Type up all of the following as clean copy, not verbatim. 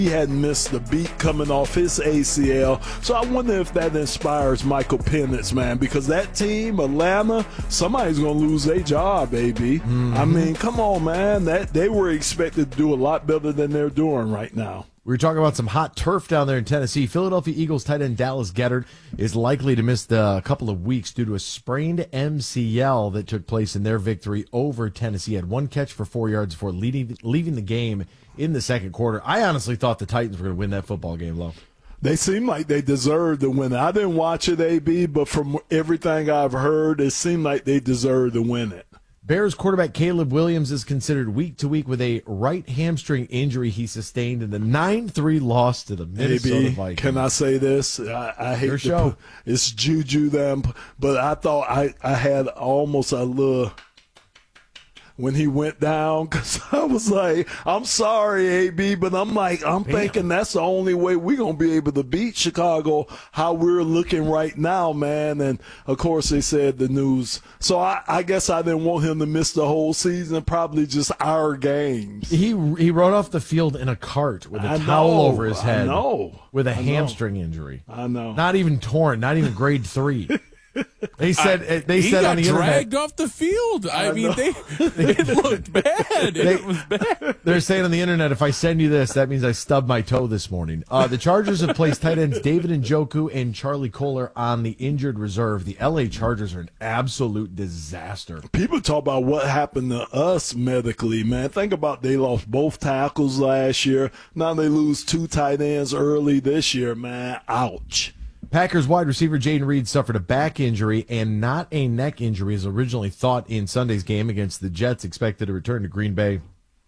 He hadn't missed a beat coming off his ACL. So I wonder if that inspires Michael Penix, man, because that team, Atlanta, somebody's going to lose their job, AB. I mean, come on, man. They were expected to do a lot better than they're doing right now. We were talking about some hot turf down there in Tennessee. Philadelphia Eagles tight end Dallas Goedert is likely to miss a couple of weeks due to a sprained MCL that took place in their victory over Tennessee. He had one catch for 4 yards before leaving the game in the second quarter. I honestly thought the Titans were going to win that football game, Lo. They seem like they deserved to win it. I didn't watch it, AB, but from everything I've heard, it seemed like they deserved to win it. Bears quarterback Caleb Williams is considered week to week with a right hamstring injury he sustained in the 9-3 loss to the Minnesota Vikings. Can I say this? I hate your show. It's Juju them, but I thought I had almost a little when he went down, because I was like, I'm sorry, AB, but I'm thinking that's the only way we're going to be able to beat Chicago, how we're looking right now, man. And, of course, they said the news. So I guess I didn't want him to miss the whole season, probably just our games. He rode off the field in a cart with a towel over his head. I know. With a hamstring injury. I know. Not even torn, not even grade 3. They said on the internet. He got dragged off the field. I mean, it looked bad. It was bad. They're saying on the internet, if I send you this, that means I stubbed my toe this morning. The Chargers have placed tight ends David Njoku and Charlie Kolar on the injured reserve. The L.A. Chargers are an absolute disaster. People talk about what happened to us medically, man. Think about they lost both tackles last year. Now they lose 2 tight ends early this year, man. Ouch. Packers wide receiver Jaden Reed suffered a back injury and not a neck injury as originally thought in Sunday's game against the Jets, expected to return to Green Bay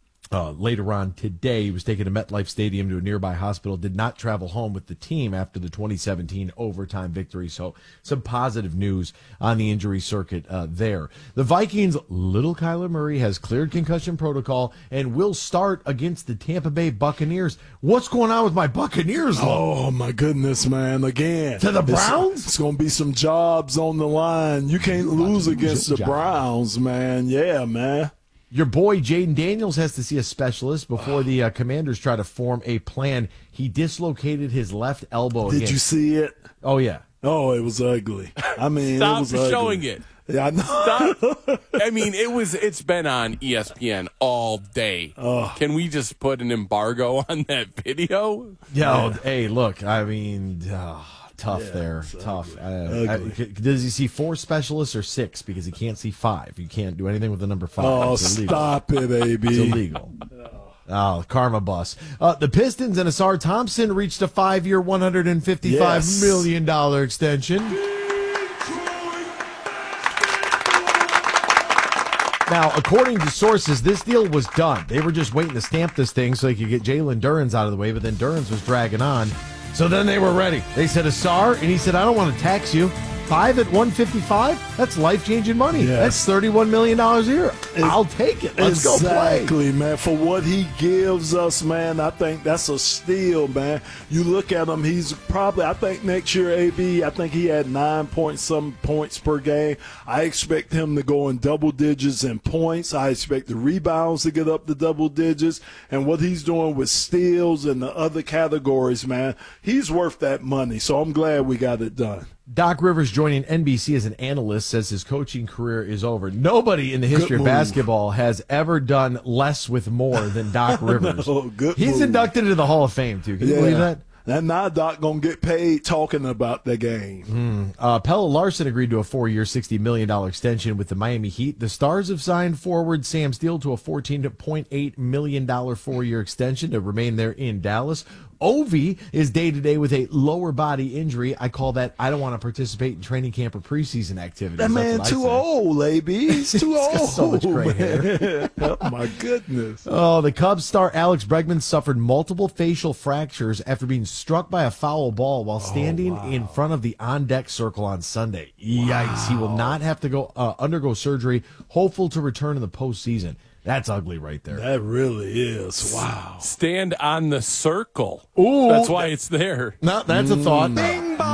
later on today. He was taken to MetLife Stadium to a nearby hospital, did not travel home with the team after the 2017 overtime victory. So some positive news on the injury circuit there. The Vikings' little Kyler Murray has cleared concussion protocol and will start against the Tampa Bay Buccaneers. What's going on with my Buccaneers? Oh, my goodness, man. Again. To the Browns? It's going to be some jobs on the line. You can't lose against the Browns, man. Yeah, man. Your boy Jaden Daniels has to see a specialist before the Commanders try to form a plan. He dislocated his left elbow again. Did you see it? Oh, yeah. Oh, it was ugly. I mean, Stop it was ugly. showing it. Yeah, I know. Stop. I mean, it's been on ESPN all day. Can we just put an embargo on that video? Yo, hey, look, I mean, tough there. Tough. Does he see 4 specialists or 6? Because he can't see 5. You can't do anything with the number 5. Oh, it's illegal. Stop it, baby. It's illegal. Oh, karma bus. The Pistons and Asar Thompson reached a 5-year, $155 million extension. Now, according to sources, this deal was done. They were just waiting to stamp this thing so they could get Jalen Durans out of the way, but then Durans was dragging on. So then they were ready. They said, Asar, and he said, I don't want to tax you. 5 at 155? That's life-changing money. Yes. That's $31 million a year. I'll take it. Let's go play. Exactly, man. For what he gives us, man, I think that's a steal, man. You look at him, he's probably, I think next year, AB, I think he had 9 some points per game. I expect him to go in double digits in points. I expect the rebounds to get up to double digits. And what he's doing with steals and the other categories, man, he's worth that money. So I'm glad we got it done. Doc Rivers joining NBC as an analyst says his coaching career is over. Nobody in the history of basketball has ever done less with more than Doc Rivers. He's inducted into the Hall of Fame, too. Can you believe that? And now Doc going to get paid talking about the game. Pella Larson agreed to a 4-year, $60 million extension with the Miami Heat. The Stars have signed forward Sam Steele to a $14.8 million 4-year extension to remain there in Dallas. Ovi is day-to-day with a lower body injury. I call that I don't want to participate in training camp or preseason activities. That man too old, AB. He's too old. Got so much gray hair. Oh, my goodness. Oh, the Cubs star Alex Bregman suffered multiple facial fractures after being struck by a foul ball while standing in front of the on-deck circle on Sunday. Yikes. He will not have to undergo surgery, hopeful to return in the postseason. That's ugly right there. That really is. Wow. Stand on the circle. Ooh. That's why it's there. No, that's a thought. Bing bong.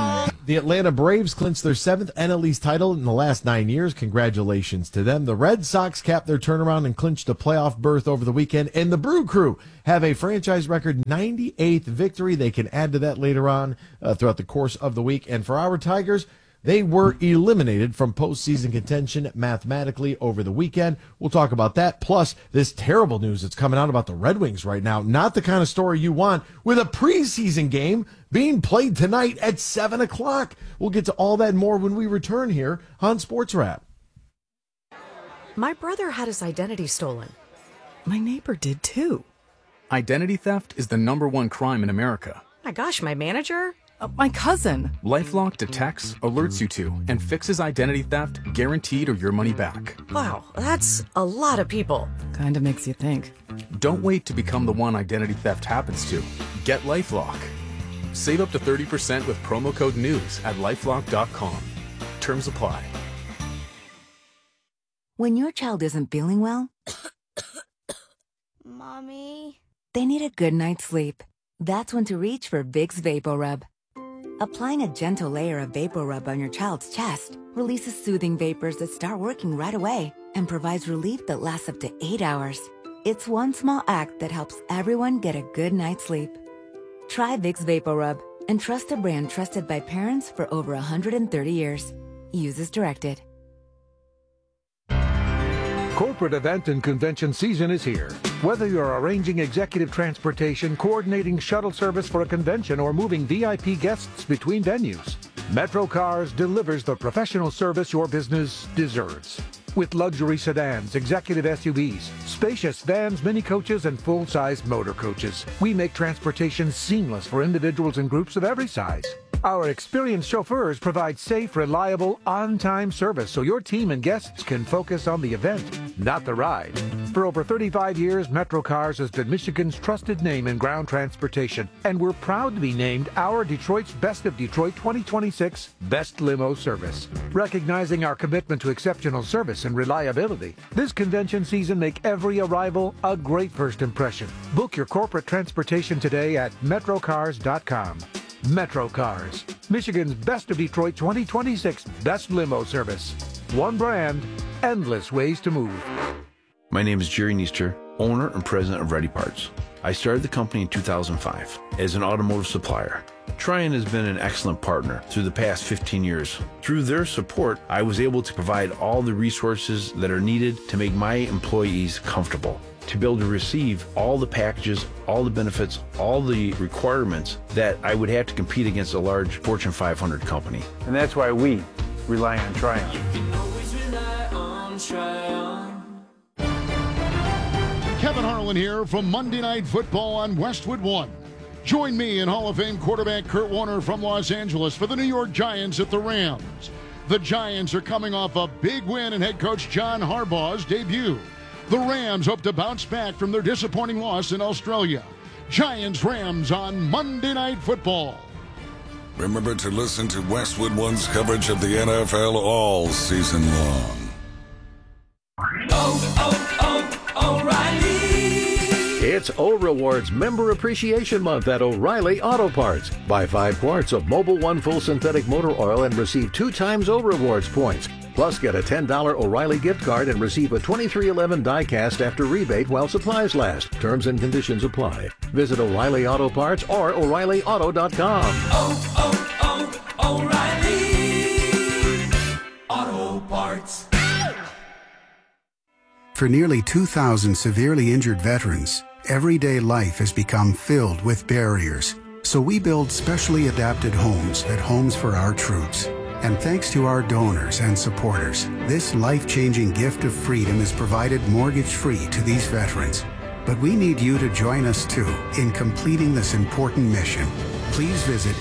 The Atlanta Braves clinched their 7th NL East title in the last 9 years. Congratulations to them. The Red Sox capped their turnaround and clinched a playoff berth over the weekend. And the Brew Crew have a franchise record 98th victory. They can add to that later on throughout the course of the week. And for our Tigers, they were eliminated from postseason contention mathematically over the weekend. We'll talk about that, plus this terrible news that's coming out about the Red Wings right now. Not the kind of story you want with a preseason game being played tonight at 7 o'clock. We'll get to all that and more when we return here on Sports Wrap. My brother had his identity stolen. My neighbor did too. Identity theft is the #1 crime in America. My gosh, my manager? My cousin. LifeLock detects, alerts you to, and fixes identity theft guaranteed or your money back. Wow, that's a lot of people. Kinda makes you think. Don't wait to become the one identity theft happens to. Get LifeLock. Save up to 30% with promo code NEWS at LifeLock.com. Terms apply. When your child isn't feeling well, Mommy, they need a good night's sleep. That's when to reach for Vicks VapoRub. Applying a gentle layer of VapoRub on your child's chest releases soothing vapors that start working right away and provides relief that lasts up to 8 hours. It's one small act that helps everyone get a good night's sleep. Try Vicks VapoRub and trust a brand trusted by parents for over 130 years. Use as directed. Corporate event and convention season is here. Whether you're arranging executive transportation, coordinating shuttle service for a convention, or moving VIP guests between venues, Metro Cars delivers the professional service your business deserves. With luxury sedans, executive SUVs, spacious vans, mini coaches, and full-size motor coaches, we make transportation seamless for individuals and groups of every size. Our experienced chauffeurs provide safe, reliable, on-time service so your team and guests can focus on the event, not the ride. For over 35 years, Metro Cars has been Michigan's trusted name in ground transportation, and we're proud to be named our Detroit's Best of Detroit 2026 Best Limo Service. Recognizing our commitment to exceptional service and reliability, this convention season make every arrival a great first impression. Book your corporate transportation today at metrocars.com. Metro Cars, Michigan's Best of Detroit 2026 Best Limo Service. One brand, endless ways to move. My name is Jerry Neester, owner and president of Ready Parts. I started the company in 2005 as an automotive supplier. Tryon has been an excellent partner through the past 15 years. Through their support, I was able to provide all the resources that are needed to make my employees comfortable, to be able to receive all the packages, all the benefits, all the requirements that I would have to compete against a large Fortune 500 company. And that's why we rely on Tryon. You can always rely on Tryon. Kevin Harlan here from Monday Night Football on Westwood One. Join me and Hall of Fame quarterback Kurt Warner from Los Angeles for the New York Giants at the Rams. The Giants are coming off a big win in head coach John Harbaugh's debut. The Rams hope to bounce back from their disappointing loss in Australia. Giants-Rams on Monday Night Football. Remember to listen to Westwood One's coverage of the NFL all season long. O'Reilly. It's O-Rewards Member Appreciation Month at O'Reilly Auto Parts. Buy 5 quarts of Mobil 1 full synthetic motor oil and receive 2 times O-Rewards points. Plus, get a $10 O'Reilly gift card and receive a 2311 die-cast after rebate while supplies last. Terms and conditions apply. Visit O'Reilly Auto Parts or O'ReillyAuto.com. O'Reilly Auto Parts. For nearly 2,000 severely injured veterans, everyday life has become filled with barriers. So we build specially adapted homes at Homes for Our Troops. And thanks to our donors and supporters, this life-changing gift of freedom is provided mortgage-free to these veterans. But we need you to join us too in completing this important mission. Please visit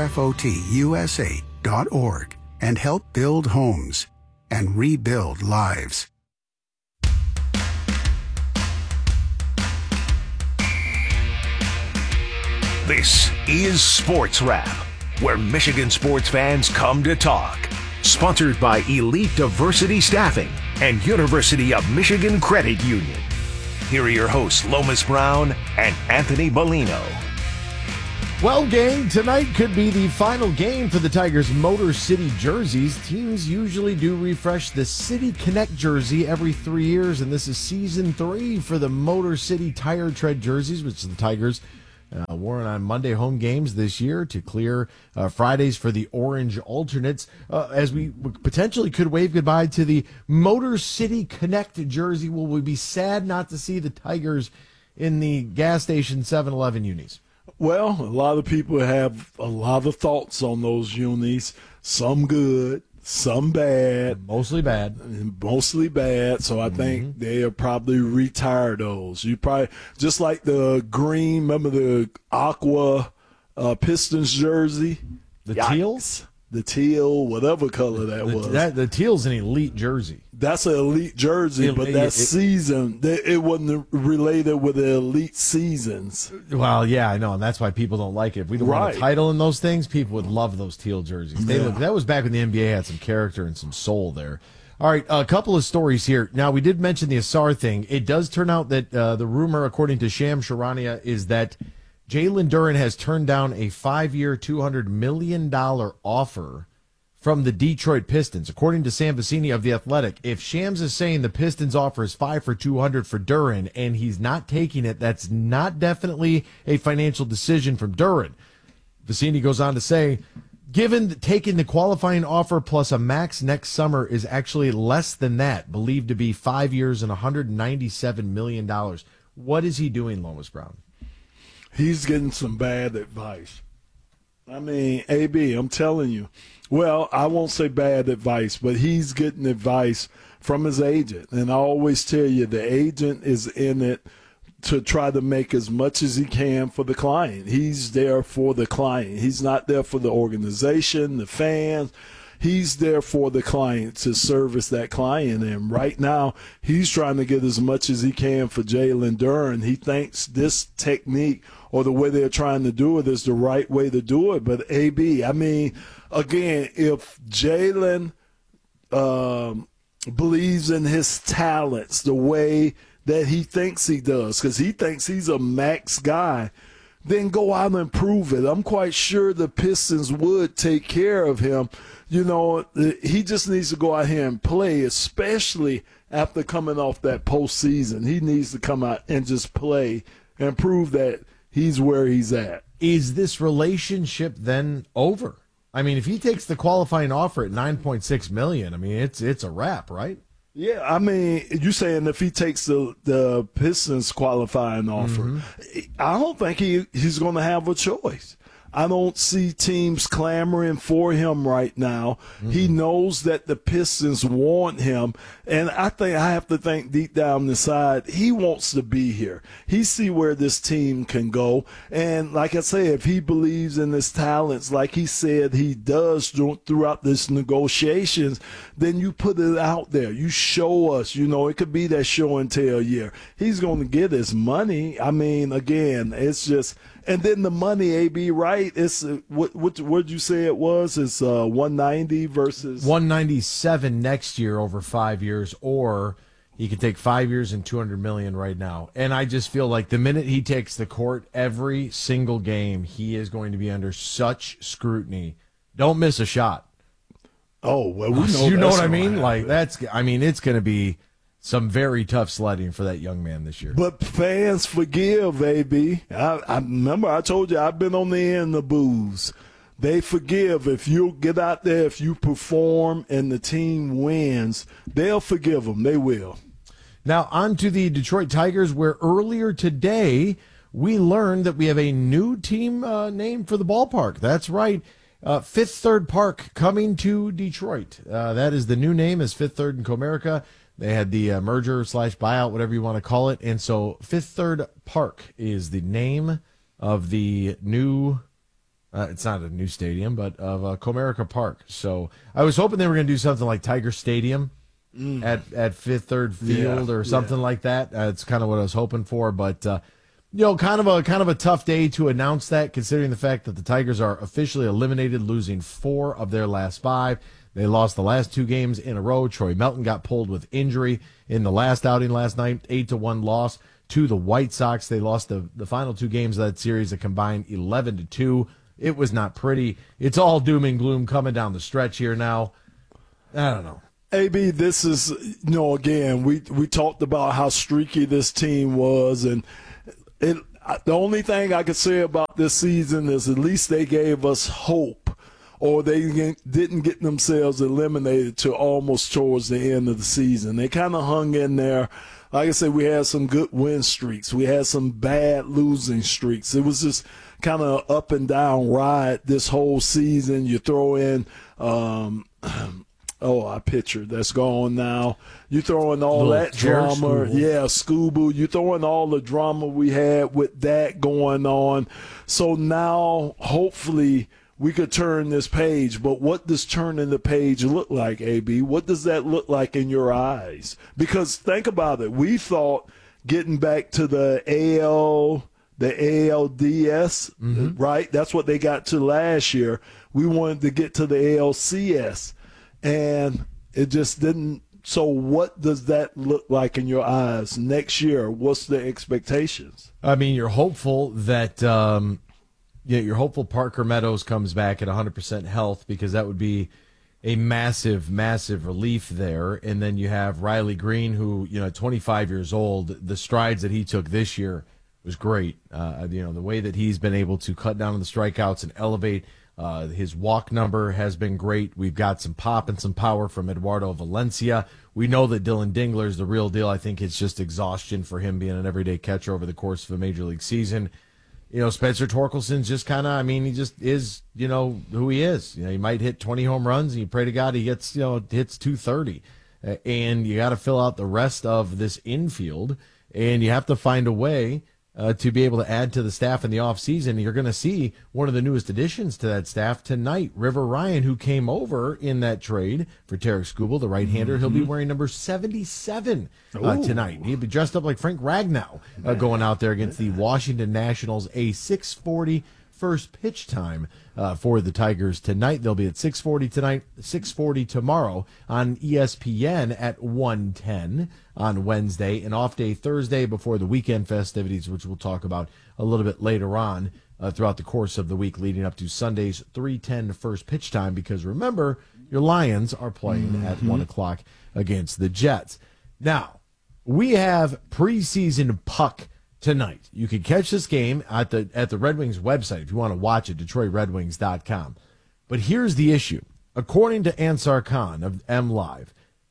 hfotusa.org and help build homes and rebuild lives. This is Sports Wrap, where Michigan sports fans come to talk. Sponsored by Elite Diversity Staffing and University of Michigan Credit Union. Here are your hosts, Lomas Brown and Anthony Bellino. Well, gang, tonight could be the final game for the Tigers' Motor City jerseys. Teams usually do refresh the City Connect jersey every 3 years, and this is season 3 for the Motor City Tire Tread jerseys, which the Tigers wore on Monday home games this year to clear Fridays for the orange alternates, as we potentially could wave goodbye to the Motor City Connect jersey. Will we be sad not to see the Tigers in the gas station 7-Eleven unis? Well, a lot of people have a lot of thoughts on those unis. Some good, some bad. Mostly bad. Mostly bad. So I think they'll probably retire those. You probably, just like the green, remember the aqua Pistons jersey? The teals? The teal, whatever color that was. The teal's an elite jersey. That's an elite jersey, but that season, it wasn't related with the elite seasons. Well, yeah, I know, and that's why people don't like it. If we don't want a title in those things, people would love those teal jerseys. That was back when the NBA had some character and some soul there. All right, a couple of stories here. Now, we did mention the Asar thing. It does turn out that the rumor, according to Shams Charania, is that Jalen Duren has turned down a 5-year, $200 million offer from the Detroit Pistons. According to Sam Vecini of The Athletic, if Shams is saying the Pistons offer is 5 for $200 for Duren and he's not taking it, that's not definitely a financial decision from Duren. Vecini goes on to say, given that taking the qualifying offer plus a max next summer is actually less than that, believed to be 5 years and $197 million. What is he doing, Lomas Brown? He's getting some bad advice. I mean, AB, I'm telling you. Well, I won't say bad advice, but he's getting advice from his agent. And I always tell you, the agent is in it to try to make as much as he can for the client. He's there for the client. He's not there for the organization, the fans. He's there for the client to service that client. And right now, he's trying to get as much as he can for Jalen Duren. He thinks this technique or the way they're trying to do it is the right way to do it. But, AB, I mean, again, if Jalen believes in his talents the way that he thinks he does, because he thinks he's a max guy, then go out and prove it. I'm quite sure the Pistons would take care of him. You know, he just needs to go out here and play, especially after coming off that postseason. He needs to come out and just play and prove that he's where he's at. Is this relationship then over? I mean, if he takes the qualifying offer at $9.6 million, I mean, it's a wrap, right? Yeah, I mean, you saying if he takes the Pistons qualifying offer, I don't think he's going to have a choice. I don't see teams clamoring for him right now. He knows that the Pistons want him, and I have to think deep down inside, he wants to be here. He see where this team can go, and like I say, if he believes in his talents like he said he does throughout this negotiations, then you put it out there. You show us, it could be that show and tell year. He's going to get his money. I mean, again, it's just – and then the money, AB, right? It's what did you say it was? It's 190 versus 197 next year over 5 years, or he could take 5 years and $200 million right now. And I just feel like the minute he takes the court, every single game, he is going to be under such scrutiny. Don't miss a shot. Oh well, we know. You know what I mean? Like it's going to be some very tough sledding for that young man this year. But fans forgive, AB. I remember I told you I've been on the end of booze. They forgive. If you get out there, if you perform and the team wins, they'll forgive them. They will. Now on to the Detroit Tigers, where earlier today we learned that we have a new team name for the ballpark. That's right. Fifth Third Park coming to Detroit. That is the new name, is Fifth Third in Comerica. They had the merger / buyout, whatever you want to call it. And so Fifth Third Park is the name of the new, it's not a new stadium, but of Comerica Park. So I was hoping they were going to do something like Tiger Stadium at Fifth Third Field or something like that. It's kind of what I was hoping for. But, kind of a tough day to announce that, considering the fact that the Tigers are officially eliminated, losing 4 of their last 5. They lost the last 2 games in a row. Troy Melton got pulled with injury in the last outing last night, 8-1 loss to the White Sox. They lost the final 2 games of that series, a combined 11-2. It was not pretty. It's all doom and gloom coming down the stretch here now. I don't know. AB, this is, again, we talked about how streaky this team was, and the only thing I could say about this season is at least they gave us hope, or they didn't get themselves eliminated to almost towards the end of the season. They kind of hung in there. Like I said, we had some good win streaks. We had some bad losing streaks. It was just kind of up and down ride this whole season. You throw in our pitcher that's gone now. You throw in all that drama. Yeah, Scooby. You throw in all the drama we had with that going on. So now, hopefully, we could turn this page. But what does turning the page look like, AB? What does that look like in your eyes? Because think about it. We thought getting back to the ALDS, right? That's what they got to last year. We wanted to get to the ALCS, and it just didn't. So what does that look like in your eyes next year? What's the expectations? I mean, you're hopeful that you're hopeful Parker Meadows comes back at 100% health, because that would be a massive, massive relief there. And then you have Riley Green, who, 25 years old, the strides that he took this year was great. The way that he's been able to cut down on the strikeouts and elevate his walk number has been great. We've got some pop and some power from Eduardo Valencia. We know that Dylan Dingler is the real deal. I think it's just exhaustion for him being an everyday catcher over the course of a major league season. Spencer Torkelson's just kind of, he just is, who he is. He might hit 20 home runs, and you pray to God he gets, hits 230. And you got to fill out the rest of this infield, and you have to find a way to be able to add to the staff in the offseason. You're going to see one of the newest additions to that staff tonight, River Ryan, who came over in that trade for Tarek Skubal, the right-hander. He'll be wearing number 77 tonight. He'll be dressed up like Frank Ragnow going out there against the Washington Nationals, a 6:40 first pitch time for the Tigers tonight. They'll be at 6:40 tonight, 6:40 tomorrow on ESPN at 1:10 on Wednesday, an off day Thursday before the weekend festivities, which we'll talk about a little bit later on throughout the course of the week leading up to Sunday's 3:10 first pitch time, because remember, your Lions are playing at 1 o'clock against the Jets. Now, we have preseason puck tonight. You can catch this game at the Red Wings website if you want to watch it, DetroitRedWings.com. But here's the issue. According to Ansar Khan of MLive,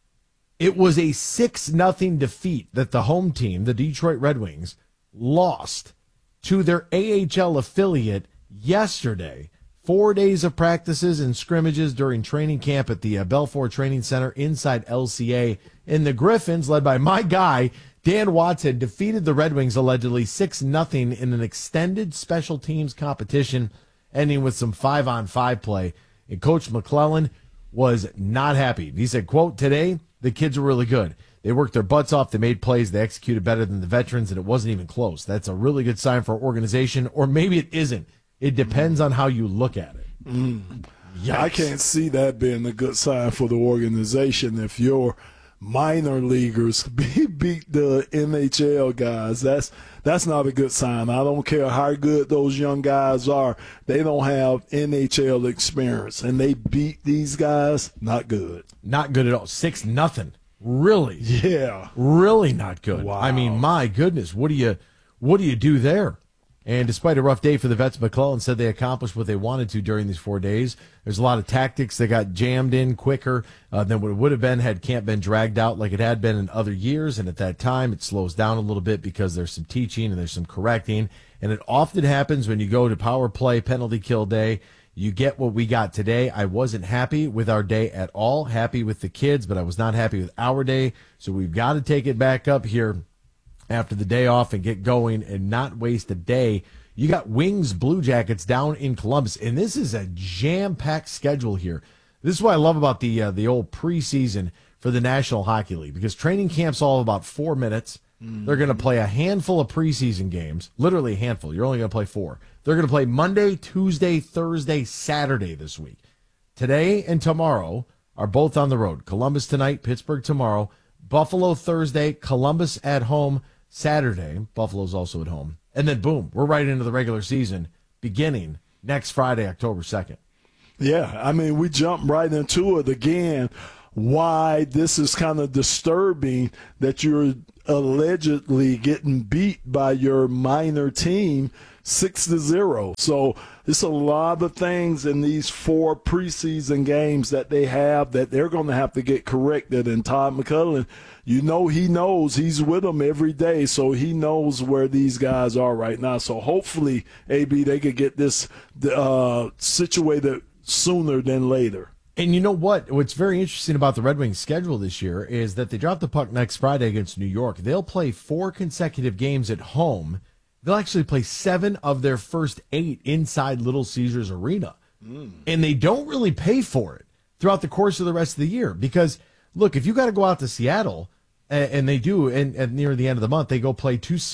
it was a 6-0 defeat that the home team, the Detroit Red Wings, lost to their AHL affiliate yesterday. 4 days of practices and scrimmages during training camp at the Belfour Training Center inside LCA. And the Griffins, led by my guy, Dan Watson, defeated the Red Wings allegedly 6-0 in an extended special teams competition, ending with some 5-on-5 play. And Coach McClellan was not happy. He said, quote, "Today, the kids were really good. They worked their butts off. They made plays. They executed better than the veterans, and it wasn't even close. That's a really good sign for our organization, or maybe it isn't. It depends on how you look at it." I can't see that being a good sign for the organization if your minor leaguers beat the NHL guys. That's not a good sign. I don't care how good those young guys are. They don't have NHL experience, and they beat these guys. Not good. Not good at all. 6-0. Really? Yeah. Really not good. Wow. I mean, my goodness, what do you do there? And despite a rough day for the vets, McClellan said they accomplished what they wanted to during these 4 days. There's a lot of tactics that got jammed in quicker than what it would have been had camp been dragged out like it had been in other years. And at that time, it slows down a little bit because there's some teaching and there's some correcting. And it often happens when you go to power play, penalty kill day. You get what we got today. I wasn't happy with our day at all. Happy with the kids, but I was not happy with our day. So we've got to take it back up here after the day off and get going and not waste a day. You got Wings Blue Jackets down in Columbus, and this is a jam-packed schedule here. This is what I love about the old preseason for the National Hockey League, because training camp's all about 4 minutes. They're going to play a handful of preseason games, literally a handful. You're only going to play 4. They're going to play Monday, Tuesday, Thursday, Saturday this week. Today and tomorrow are both on the road. Columbus tonight, Pittsburgh tomorrow, Buffalo Thursday, Columbus at home Saturday, Buffalo's also at home. And then, boom, we're right into the regular season beginning next Friday, October 2nd. Yeah, I mean, we jump right into it again. Why this is kind of disturbing that you're allegedly getting beat by your minor team 6-0. So it's a lot of things in these 4 preseason games that they have that they're going to have to get corrected. And Todd McCullough, he knows he's with them every day, so he knows where these guys are right now. So hopefully, AB, they could get this situated sooner than later. And you know what? What's very interesting about the Red Wings' schedule this year is that they drop the puck next Friday against New York. They'll play 4 consecutive games at home. They'll actually play 7 of their first 8 inside Little Caesars Arena. And they don't really pay for it throughout the course of the rest of the year. Because, look, if you got to go out to Seattle, and they do, and near the end of the month, they go play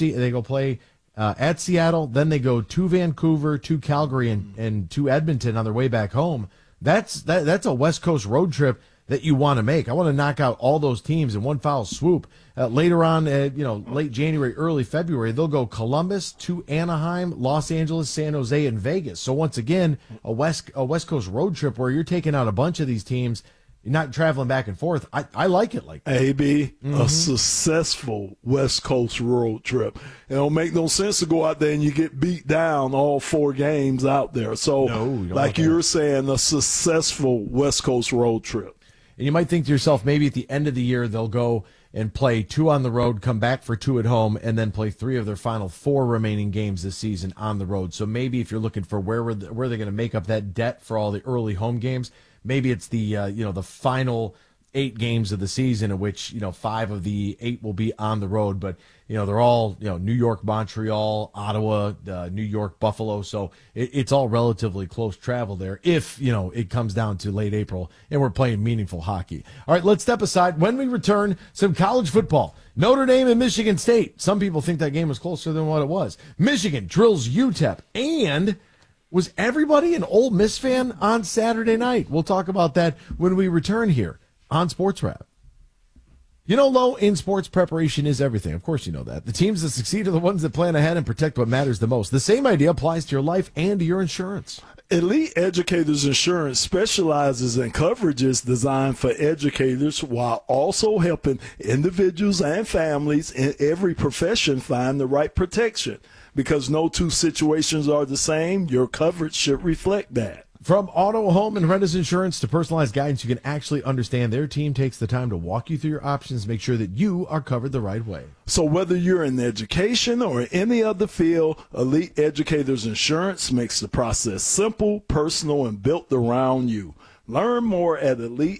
at Seattle, then they go to Vancouver, to Calgary, and to Edmonton on their way back home. That's a West Coast road trip that you want to make. I want to knock out all those teams in one foul swoop. Later on, late January, early February, they'll go Columbus to Anaheim, Los Angeles, San Jose, and Vegas. So once again, a West Coast road trip where you're taking out a bunch of these teams. You're not traveling back and forth. I like it like that. AB, a successful West Coast road trip. It don't make no sense to go out there and you get beat down all 4 games out there. So, like you were saying, a successful West Coast road trip. And you might think to yourself, maybe at the end of the year, they'll go and play 2 on the road, come back for 2 at home, and then play 3 of their final 4 remaining games this season on the road. So maybe if you're looking for where they're going to make up that debt for all the early home games, maybe it's the the final 8 games of the season, in which 5 of the 8 will be on the road. But they're all New York, Montreal, Ottawa, New York, Buffalo. So it's all relatively close travel there. If it comes down to late April and we're playing meaningful hockey. All right, let's step aside. When we return, some college football. Notre Dame and Michigan State. Some people think that game was closer than what it was. Michigan drills UTEP, and was everybody an Ole Miss fan on Saturday night? We'll talk about that when we return here on Sports Wrap. Lo, in sports, preparation is everything. Of course you know that. The teams that succeed are the ones that plan ahead and protect what matters the most. The same idea applies to your life and to your insurance. Elite Educators Insurance specializes in coverages designed for educators while also helping individuals and families in every profession find the right protection. Because no 2 situations are the same, your coverage should reflect that. From auto, home, and renters insurance to personalized guidance you can actually understand, their team takes the time to walk you through your options, make sure that you are covered the right way. So whether you're in education or any other field, Elite Educators Insurance makes the process simple, personal, and built around you. Learn more at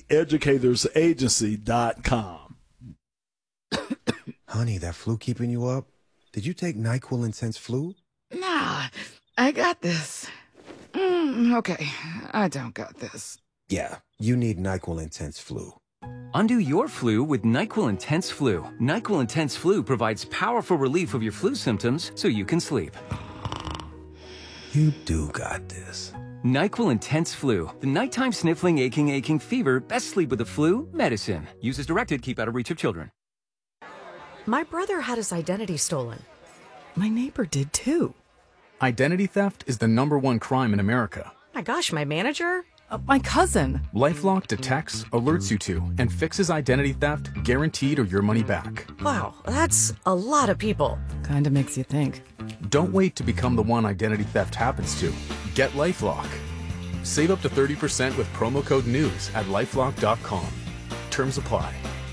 EliteEducatorsAgency.com. Honey, that flu keeping you up? Did you take NyQuil Intense Flu? Nah, I got this. Okay, I don't got this. Yeah, you need NyQuil Intense Flu. Undo your flu with NyQuil Intense Flu. NyQuil Intense Flu provides powerful relief of your flu symptoms so you can sleep. You do got this. NyQuil Intense Flu. The nighttime sniffling, aching fever. Best sleep with the flu medicine. Use as directed. Keep out of reach of children. My brother had his identity stolen. My neighbor did too. Identity theft is the #1 crime in America. My gosh, my manager? My cousin. LifeLock detects, alerts you to, and fixes identity theft guaranteed or your money back. Wow, that's a lot of people. Kinda makes you think. Don't wait to become the one identity theft happens to. Get LifeLock. Save up to 30% with promo code NEWS at LifeLock.com. Terms apply.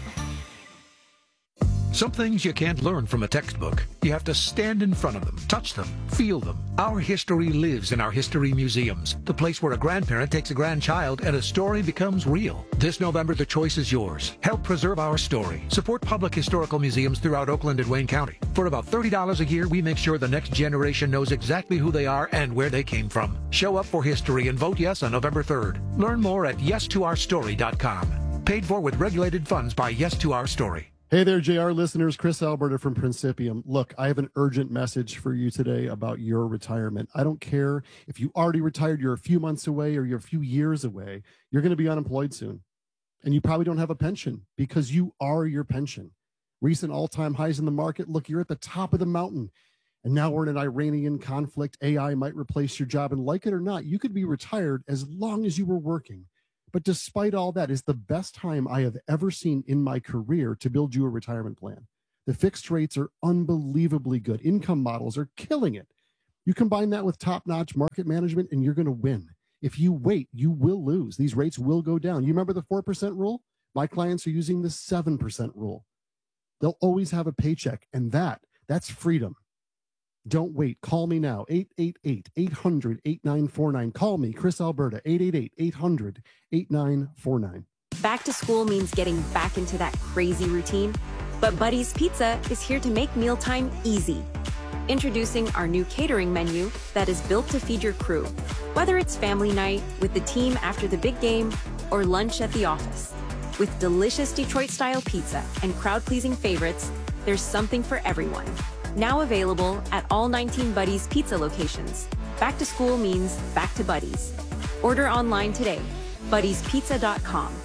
Some things you can't learn from a textbook. You have to stand in front of them, touch them, feel them. Our history lives in our history museums, the place where a grandparent takes a grandchild and a story becomes real. This November, the choice is yours. Help preserve our story. Support public historical museums throughout Oakland and Wayne County. For about $30 a year, we make sure the next generation knows exactly who they are and where they came from. Show up for history and vote yes on November 3rd. Learn more at yes2ourstory.com. Paid for with regulated funds by Yes to Our Story. Hey there, JR listeners. Chris Alberta from Principium. Look, I have an urgent message for you today about your retirement. I don't care if you already retired, you're a few months away, or you're a few years away. You're going to be unemployed soon. And you probably don't have a pension because you are your pension. Recent all-time highs in the market. Look, you're at the top of the mountain. And now we're in an Iranian conflict. AI might replace your job. And like it or not, you could be retired as long as you were working. But despite all that, it's the best time I have ever seen in my career to build you a retirement plan. The fixed rates are unbelievably good. Income models are killing it. You combine that with top-notch market management, and you're going to win. If you wait, you will lose. These rates will go down. You remember the 4% rule? My clients are using the 7% rule. They'll always have a paycheck, and that's freedom. Don't wait. Call me now, 888-800-8949. Call me, Chris Alberta, 888-800-8949. Back to school means getting back into that crazy routine, but Buddy's Pizza is here to make mealtime easy. Introducing our new catering menu that is built to feed your crew, whether it's family night, with the team after the big game, or lunch at the office. With delicious Detroit-style pizza and crowd-pleasing favorites, there's something for everyone. Now available at all 19 Buddy's Pizza locations. Back to school means back to Buddy's. Order online today, buddyspizza.com.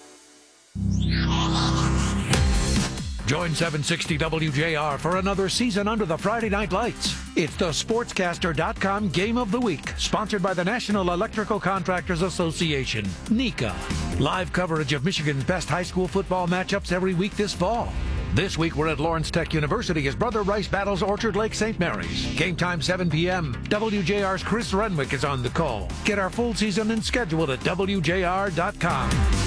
Join 760 WJR for another season under the Friday Night Lights. It's the Sportscaster.com Game of the Week, sponsored by the National Electrical Contractors Association, NECA. Live coverage of Michigan's best high school football matchups every week this fall. This week we're at Lawrence Tech University as Brother Rice battles Orchard Lake St. Mary's. Game time 7 p.m. WJR's Chris Renwick is on the call. Get our full season and schedule at WJR.com.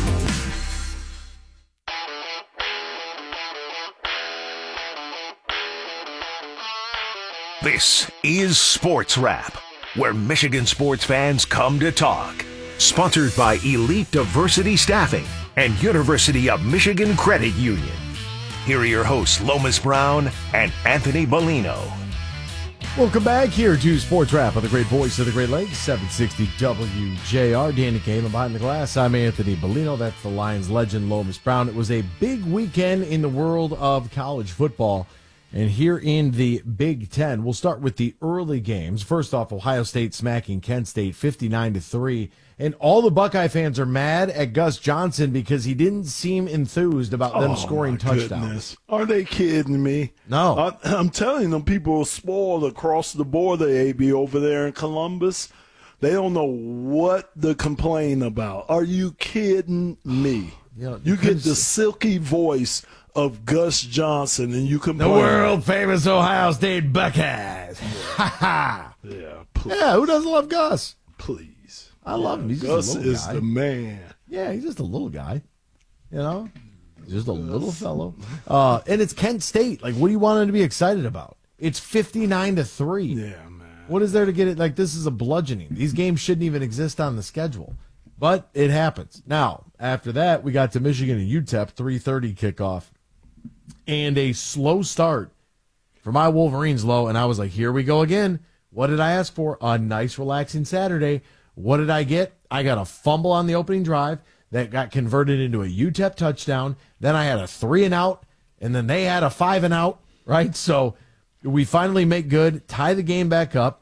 This is Sports Wrap, where Michigan sports fans come to talk. Sponsored by Elite Diversity Staffing and University of Michigan Credit Union. Here are your hosts, Lomas Brown and Anthony Bellino. Welcome back here to Sports Wrap on the great voice of the Great Lakes, 760 WJR. Danny Kamen behind the glass. I'm Anthony Bellino. That's the Lions legend, Lomas Brown. It was a big weekend in the world of college football. And here in the Big Ten, we'll start with the early games. First off, Ohio State smacking Kent State 59-3. And all the Buckeye fans are mad at Gus Johnson because he didn't seem enthused about them scoring touchdowns. Goodness. Are they kidding me? No. I'm telling them, people are spoiled across the border, AB, over there in Columbus. They don't know what to complain about. Are you kidding me? You get the silky voice of Gus Johnson, and you complain. The world-famous Ohio State Buckeyes. Ha ha. Yeah, please. Yeah, who doesn't love Gus? Please. I love him. He's Gus just a little is guy. the man. Yeah, he's just a little guy. You know? He's just a little fellow. And it's Kent State. Like, what do you want him to be excited about? It's 59-3. Yeah, man. What is there to get it? Like, this is a bludgeoning. These games shouldn't even exist on the schedule. But it happens. Now, after that, we got to Michigan and UTEP, 3:30 kickoff. And a slow start for my Wolverines, Low. And I was like, here we go again. What did I ask for? A nice, relaxing Saturday. What did I get? I got a fumble on the opening drive that got converted into a UTEP touchdown. Then I had a 3-and-out, and then they had a 5-and-out, right? So we finally make good, tie the game back up.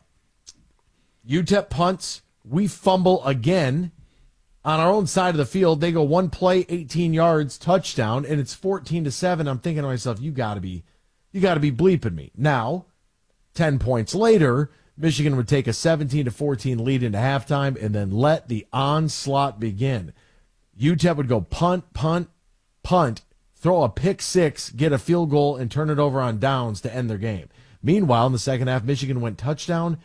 UTEP punts. We fumble again. On our own side of the field, they go one play, 18 yards, touchdown, and it's 14-7. I'm thinking to myself, you got to be bleeping me. Now, 10 points later, Michigan would take a 17-14 lead into halftime and then let the onslaught begin. UTEP would go punt, throw a pick six, get a field goal, and turn it over on downs to end their game. Meanwhile, in the second half, Michigan went touchdown,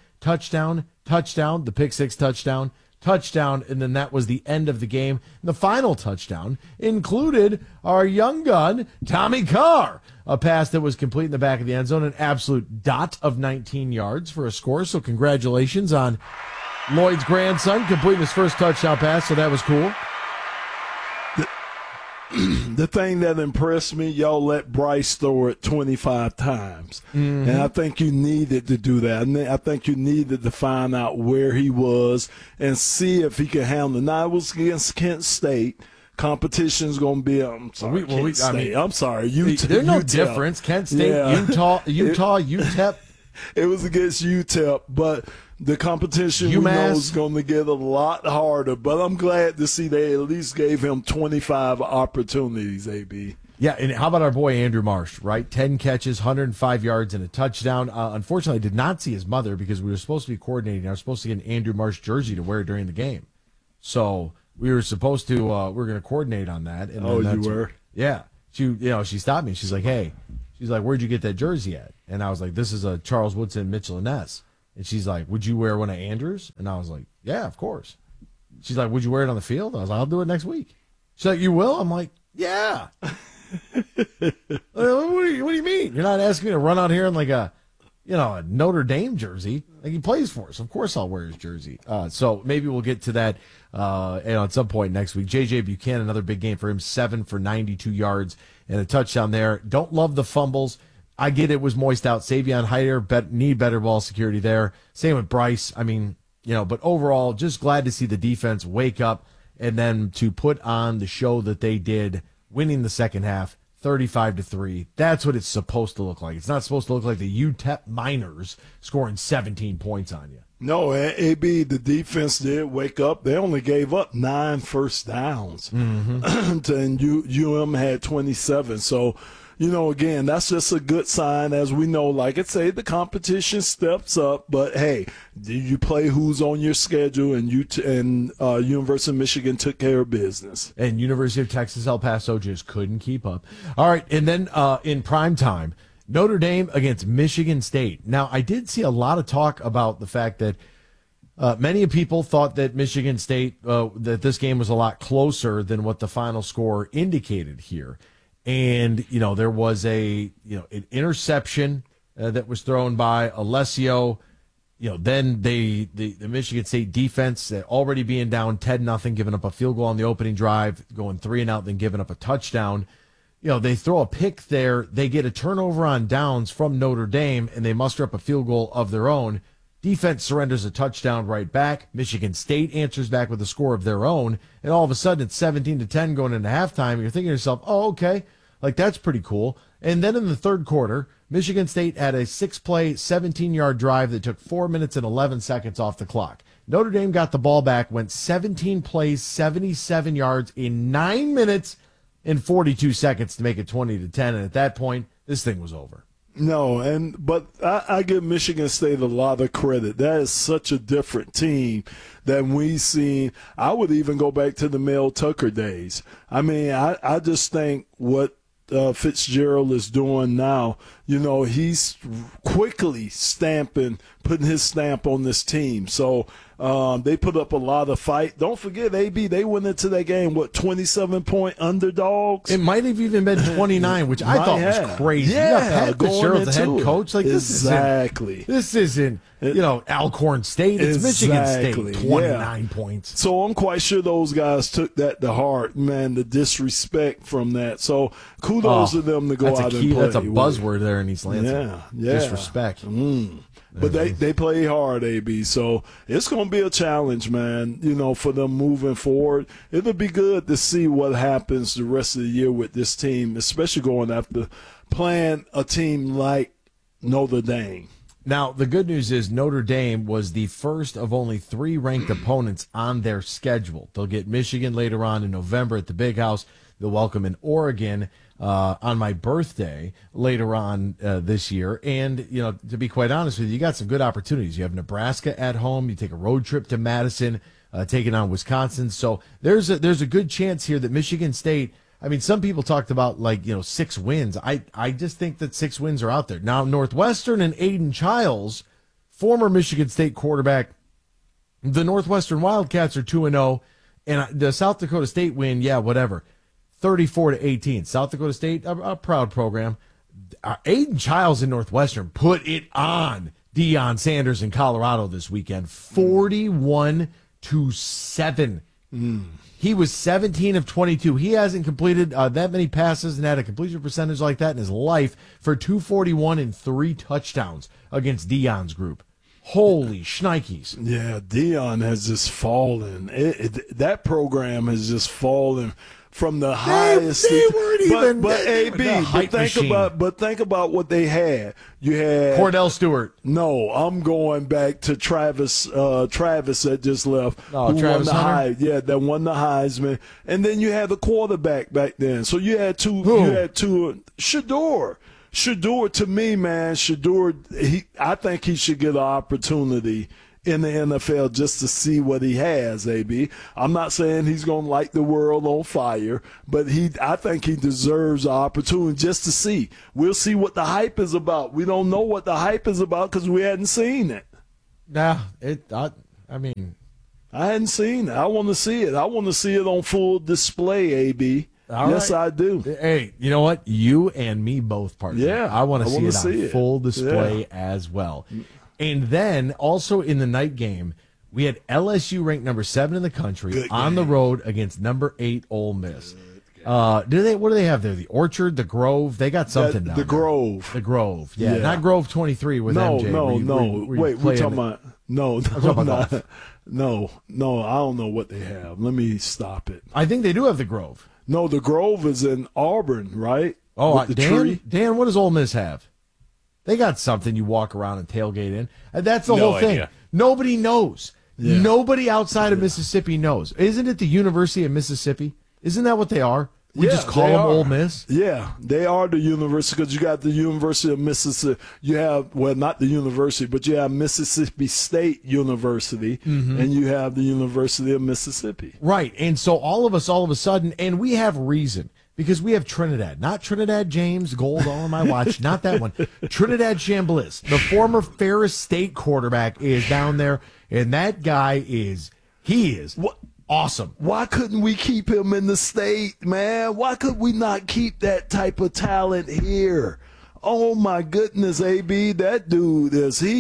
the pick six touchdown, and then that was the end of the game. And the final touchdown included our young gun, Tommy Carr, a pass that was complete in the back of the end zone, an absolute dot of 19 yards for a score. So congratulations on Lloyd's grandson completing his first touchdown pass, so that was cool. The thing that impressed me, y'all let Bryce throw it 25 times. Mm-hmm. And I think you needed to do that. And I think you needed to find out where he was and see if he could handle it. Now, it was against Kent State. Competition's going to be, I'm sorry, Kent State. I'm sorry, UTEP. There's no difference. Kent State, Yeah. Utah, UTEP. It was against UTEP, but the competition we know is going to get a lot harder. But I'm glad to see they at least gave him 25 opportunities, AB. Yeah, and how about our boy Andrew Marsh, right? 10 catches, 105 yards, and a touchdown. Unfortunately, I did not see his mother because we were supposed to be coordinating. I was supposed to get an Andrew Marsh jersey to wear during the game. So we were supposed to, we were going to coordinate on that. And you were? Yeah. She stopped me. She's like, hey, where'd you get that jersey at? And I was like, this is a Charles Woodson Mitchell and Ness. And she's like, would you wear one of Andrew's? And I was like, yeah, of course. She's like, would you wear it on the field? I was like, I'll do it next week. She's like, you will? I'm like, yeah. What do you mean? You're not asking me to run out here in like a Notre Dame jersey. Like, he plays for us. Of course I'll wear his jersey. So maybe we'll get to that at some point next week. J.J. Buchanan, another big game for him, 7 for 92 yards and a touchdown there. Don't love the fumbles. I get it was moist out. Savion Hyder need better ball security there. Same with Bryce. I mean, but overall, just glad to see the defense wake up and then to put on the show that they did, winning the second half, 35-3. That's what it's supposed to look like. It's not supposed to look like the UTEP Miners scoring 17 points on you. No, AB, the defense did wake up. They only gave up 9 first downs. Mm-hmm. And UM had 27. So, again, that's just a good sign. As we know, like I say, the competition steps up. But, hey, you play who's on your schedule, and University of Michigan took care of business. And University of Texas El Paso just couldn't keep up. All right, and then in prime time, Notre Dame against Michigan State. Now, I did see a lot of talk about the fact that many people thought that Michigan State, that this game was a lot closer than what the final score indicated here. And, there was an interception that was thrown by Alessio. Then the Michigan State defense already being down 10-0, giving up a field goal on the opening drive, going 3-and-out, then giving up a touchdown. They throw a pick there. They get a turnover on downs from Notre Dame, and they muster up a field goal of their own. Defense surrenders a touchdown right back. Michigan State answers back with a score of their own. And all of a sudden, it's 17-10 going into halftime. You're thinking to yourself, oh, okay, like that's pretty cool. And then in the third quarter, Michigan State had a 6-play, 17-yard drive that took 4 minutes and 11 seconds off the clock. Notre Dame got the ball back, went 17 plays, 77 yards in 9 minutes and 42 seconds to make it 20-10. And at that point, this thing was over. No, but I give Michigan State a lot of credit. That is such a different team than we've seen. I would even go back to the Mel Tucker days. I mean, I just think what Fitzgerald is doing now, he's quickly putting his stamp on this team. So they put up a lot of fight. Don't forget, AB, they went into that game, 27-point underdogs? It might have even been 29, which I thought was crazy. Yeah, Pat Fitzgerald, the head coach. Like, exactly. This isn't Alcorn State. It's Michigan State, 29 points. So I'm quite sure those guys took that to heart, man, the disrespect from that. So kudos to them to go out and play. That's a buzzword there in East Lansing. Yeah. Disrespect. But they play hard, AB. So it's going to be a challenge, man, for them moving forward. It'll be good to see what happens the rest of the year with this team, especially going after playing a team like Notre Dame. Now, the good news is Notre Dame was the first of only 3 ranked opponents on their schedule. They'll get Michigan later on in November at the Big House. They'll welcome in Oregon on my birthday later on this year. And, to be quite honest with you, you got some good opportunities. You have Nebraska at home. You take a road trip to Madison, taking on Wisconsin. So there's a good chance here that Michigan State, I mean, some people talked about 6 wins. I just think that 6 wins are out there. Now, Northwestern and Aiden Childs, former Michigan State quarterback, the Northwestern Wildcats are 2-0, and the South Dakota State win, whatever. 34-18. South Dakota State, a proud program. Aiden Childs in Northwestern put it on Deion Sanders in Colorado this weekend. 41-7. He was 17 of 22. He hasn't completed that many passes and had a completion percentage like that in his life for 241 and 3 touchdowns against Deion's group. Holy shnikes. Yeah, Deion has just fallen. That program has just fallen from the highest. They weren't even. But AB, the hype machine. think about what they had. You had Cordell Stewart. No, I'm going back to Travis that just left. Oh, who Travis won the Hunter? that won the Heisman. And then you had the quarterback back then. So you had two. Who? You had two. Shador, to me, man, I think he should get an opportunity in the NFL just to see what he has, AB. I'm not saying he's going to light the world on fire, but I think he deserves an opportunity just to see. We'll see what the hype is about. We don't know what the hype is about because we hadn't seen it. Nah, I hadn't seen it. I want to see it. I want to see it on full display, AB. Yes, I do. Hey, you know what? You and me both, partner. Yeah, I want to see it on full display Yeah. as well. And then also in the night game, we had LSU ranked number 7 in the country on the road against number 8 Ole Miss. What do they have there? The Orchard, the Grove. They got something down The there. Grove. The Grove. Yeah, Yeah. not Grove 23 with MJ. No. Wait, we're talking about no, talking about not, golf. no. I don't know what they have. Let me stop it. I think they do have the Grove. No, the Grove is in Auburn, right? Oh, With the Dan, tree. Dan, what does Ole Miss have? They got something you walk around and tailgate in. And that's the No whole thing. idea. Nobody knows. Yeah. Nobody outside of Mississippi knows. Isn't it the University of Mississippi? Isn't that what they are? We Yeah, just call they them are. Ole Miss? Yeah, they are the university because you got the University of Mississippi. You have, well, not the university, but you have Mississippi State University, and you have the University of Mississippi. Right. And so all of a sudden, and we have reason because we have Trinidad, not Trinidad James Gold on my watch, not that one. Trinidad Chambliss, the former Ferris State quarterback, is down there, and that guy is awesome. Why couldn't we keep him in the state, man? Why could we not keep that type of talent here? Oh my goodness, AB, that dude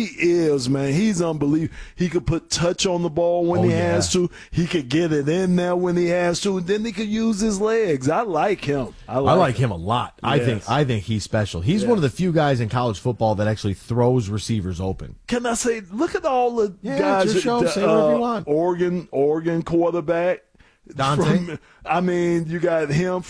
man. He's unbelievable. He could put touch on the ball when he has to. He could get it in there when he has to, and then he could use his legs. I like him. I like him a lot. Yes. I think he's special. He's one of the few guys in college football that actually throws receivers open. Can I say, look at all the Yeah, guys. it's your show. Say whatever you want. Oregon quarterback. Dante. You got him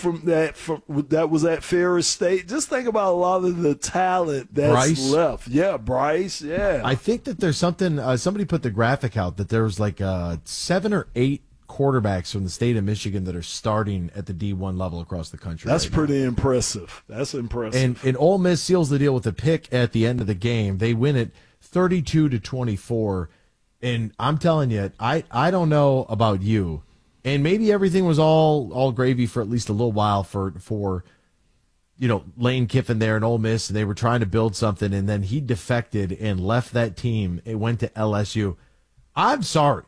that was at Ferris State. Just think about a lot of the talent that's Bryce. left. Yeah, Bryce. Yeah, I think that there's something. Somebody put the graphic out that there's like 7 or 8 quarterbacks from the state of Michigan that are starting at the D1 level across the country. that's right pretty impressive. That's impressive. And Ole Miss seals the deal with a pick at the end of the game. They win it 32-24. And I'm telling you, I don't know about you. And maybe everything was all gravy for at least a little while for Lane Kiffin there in Ole Miss, and they were trying to build something, and then he defected and left that team. It went to LSU. I'm sorry.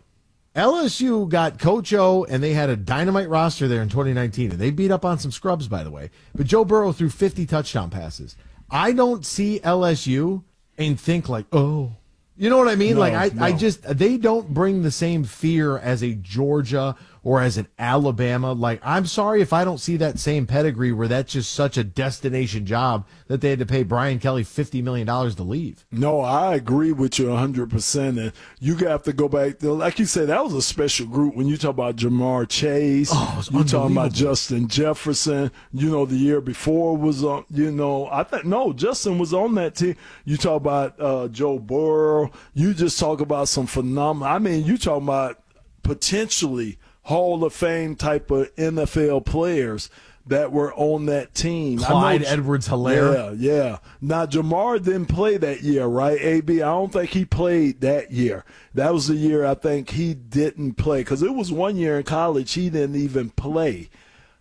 LSU got Coach O, and they had a dynamite roster there in 2019, and they beat up on some scrubs, by the way. But Joe Burrow threw 50 touchdown passes. I don't see LSU and think like, oh. You know what I mean? They don't bring the same fear as a Georgia or as an Alabama. Like, I'm sorry if I don't see that same pedigree where that's just such a destination job that they had to pay Brian Kelly $50 million to leave. No, I agree with you 100%. And you have to go back. Like you said, that was a special group. When you talk about Jamar Chase, you talking about Justin Jefferson. The year before was on. Justin was on that team. You talk about Joe Burrow. You just talk about some phenomenal. I mean, you talking about potentially Hall of Fame type of NFL players that were on that team. Clyde Edwards-Helaire. Yeah. Now, Jamar didn't play that year, right, AB? I don't think he played that year. That was the year I think he didn't play because it was one year in college he didn't even play.